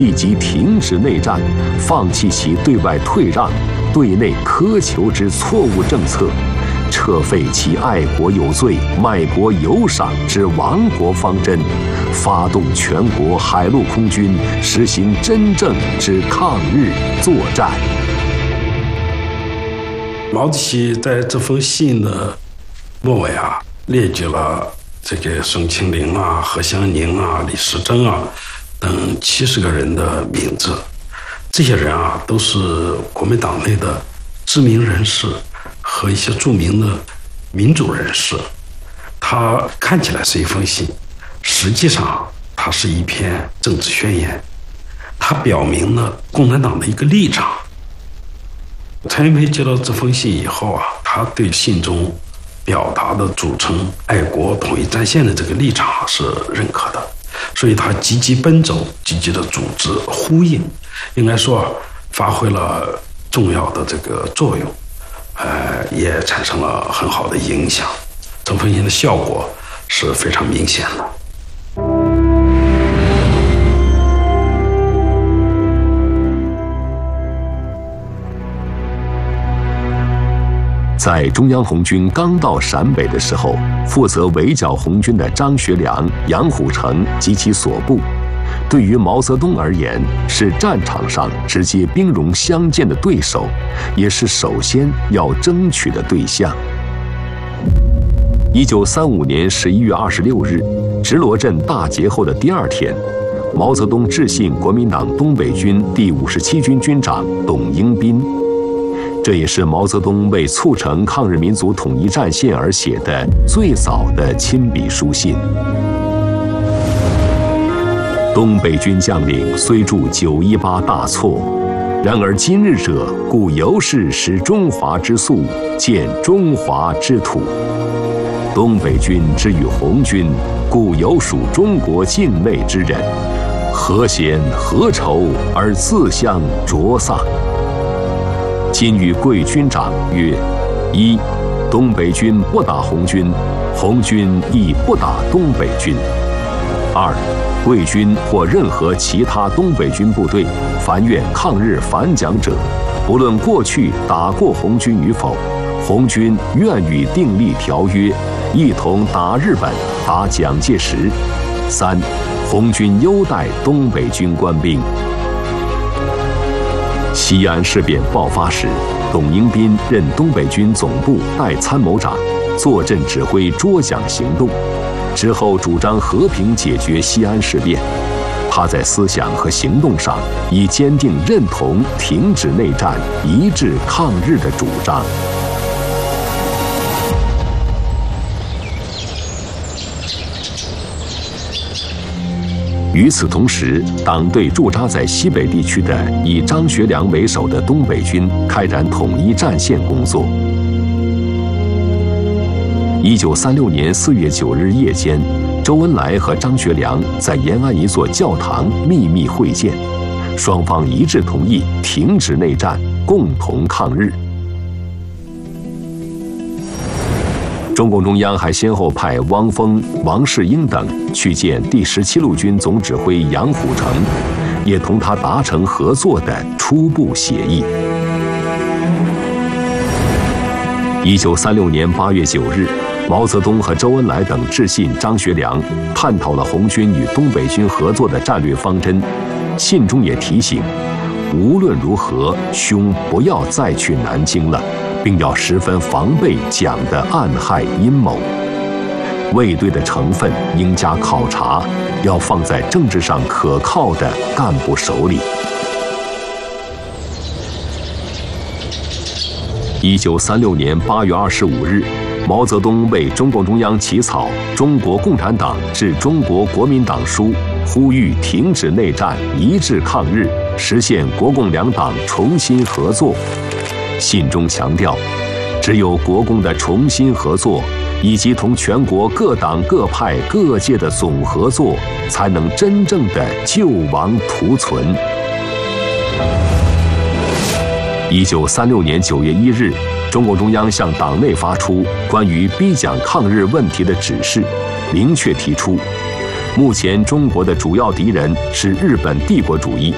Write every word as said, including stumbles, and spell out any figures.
立即停止内战，放弃其对外退让、对内苛求之错误政策，撤废其爱国有罪、卖国有赏之亡国方针，发动全国海陆空军实行真正之抗日作战。 毛主席在这封信的末尾啊，列举了这个宋庆龄啊、何香凝啊、李时珍啊等七十个人的名字。这些人啊，都是国民党内的知名人士和一些著名的民主人士。它看起来是一封信，实际上它是一篇政治宣言，它表明了共产党的一个立场。蔡元培接到这封信以后啊，他对信中表达的组成爱国统一战线的这个立场是认可的，所以他积极奔走，积极的组织呼应，应该说发挥了重要的这个作用，呃，也产生了很好的影响。这封信的效果是非常明显的。 在中央红军刚到陕北的时候，负责围剿红军的张学良、杨虎城及其所部，对于毛泽东而言，是战场上直接兵戎相见的对手，也是首先要争取的对象。一九三五年十一月二十六日，直罗镇大捷后的第二天，毛泽东致信国民党东北军第五十七军军长董英宾。这也是毛泽东为促成抗日民族统一战线而写的最早的亲笔书信。东北军将领虽著九一八大错，然而今日者，故犹是识中华之素，见中华之土。东北军之与红军，故犹属中国境内之人，何嫌何仇而自相灼丧？今与贵军长曰：一，东北军不打红军，红军亦不打东北军。二，贵军或任何其他东北军部队，凡愿抗日反蒋者，不论过去打过红军与否，红军愿与订立条约，一同打日本、打蒋介石。三，红军优待东北军官兵。西安事变爆发时，董英宾任东北军总部代参谋长，坐镇指挥捉蒋行动。之后主张和平解决西安事变。他在思想和行动上已坚定认同停止内战、一致抗日的主张。与此同时，党对驻扎在西北地区的以张学良为首的东北军开展统一战线工作。一九三六年四月九日夜间，周恩来和张学良在延安一座教堂秘密会见，双方一致同意停止内战，共同抗日。中共中央还先后派汪峰、王世英等去见第十七路军总指挥杨虎城，也同他达成合作的初步协议。一九三六年八月九日，毛泽东和周恩来等致信张学良，探讨了红军与东北军合作的战略方针。信中也提醒，无论如何，兄不要再去南京了，并要十分防备蒋的暗害阴谋。卫队的成分应加考察，要放在政治上可靠的干部手里。一九三六年八月二十五日，毛泽东为中共中央起草《中国共产党致中国国民党书》，呼吁停止内战，一致抗日，实现国共两党重新合作。信中强调，只有国共的重新合作，以及同全国各党各派各界的总合作，才能真正的救亡图存。一九三六年九月一日，中共中央向党内发出关于逼蒋抗日问题的指示，明确提出，目前中国的主要敌人是日本帝国主义，